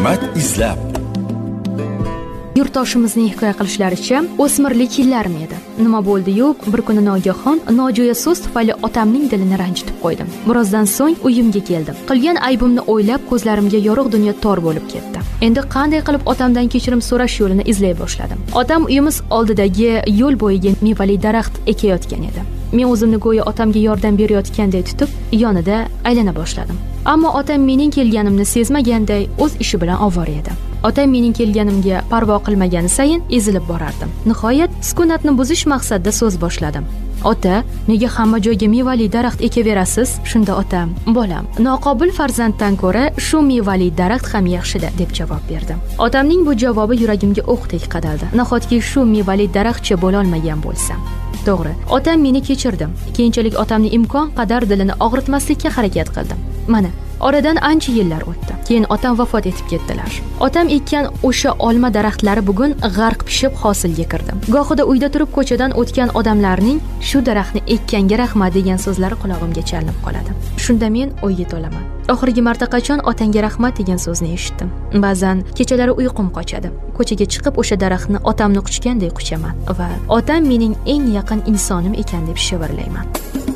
hikmat izlab. Yurtdoshimizning hikoya qilishlaricha, o'smirlik yillarim edi. Nima bo'ldi-yu, bir kuni nogahon nojo'ya so'z tufayli otamning dilini ranjitib qo'ydim. Birozdan so'ng uyimga keldim. Qilgan aybimni o'ylab, ko'zlarimga yorug' dunyo tor bo'lib ketdi. Endi qanday qilib otamdan kechirim so'rash yo'lini izlay boshladim. Otam uyimiz oldidagi yo'l bo'yiga mevali daraxt ekayotgan edi. Men o'zimni go'yo otamga yordam berayotganday tutib, yonida aylana boshladim. Ammo otam mening kelganimni sezmaganday o'z ishi bilan ovora edi. Otam mening kelganimga parvo qilmagani sayin ezilib borardim. Nihoyat sukunatni buzish maqsadida so'z boshladim. Ota, nega hamma joyga mevali daraxt ekaverasiz? Shunda otam, bolam, noqobil farzanddan ko'ra shu mevali daraxt ham yaxshi-da, deb javob berdim. Otamning bu javobi yuragimga o'qdek qadaldi. Nahotki shu mevali daraxtcha bo'la olmagan bo'lsam. To'g'ri, otam meni kechirdim. Keyinchalik otamning imkon qadar dilini og'ritmaslikka harakat qildim. Mana, oradan ancha yillar o'tdi. Keyin otam vafot etib ketdilar. Otam ekkan o'sha olma daraxtlari bugun g'arq pishib hosilga kirdi. Gohida uyda turib ko'chadan o'tgan odamlarning shu daraxtni ekkanga rahmat degan so'zlari qulog'imga chalinib qoladi. Shunda men o'yga tolaman. Oxirgi marta qachon otangga rahmat degan so'zni eshitdim? Ba'zan kechalari uyqum qochadi. Ko'chaga chiqib o'sha daraxtni otamni quchganday quchaman va otam mening eng yaqin insonim ekan deb shivirlayman.